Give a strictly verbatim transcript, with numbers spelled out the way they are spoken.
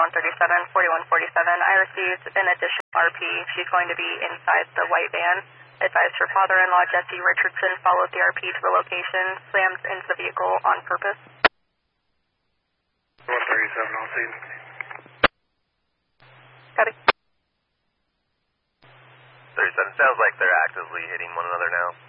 one thirty-seven, forty-one forty-seven. I received an additional R P. She's going to be inside the white van. Advised her father-in-law, Jesse Richardson, followed the R P to the location, slammed into the vehicle on purpose. one thirty-seven on scene. Copy. thirty-seven, sounds like they're actively hitting one another now.